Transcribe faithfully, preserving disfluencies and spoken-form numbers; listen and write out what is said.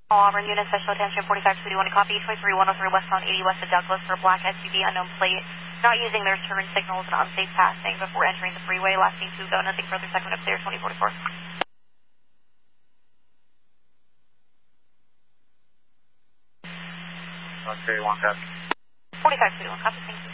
Auburn unit, special attention, forty-five two one, copy, twenty-three one oh three westbound eighty west of Douglas for black S U V, unknown plate, not using their turn signals and unsafe passing before entering the freeway, lasting to go, nothing further, segment up clear, twenty forty-four. Okay, one copy. forty-five two one, copy, thank you.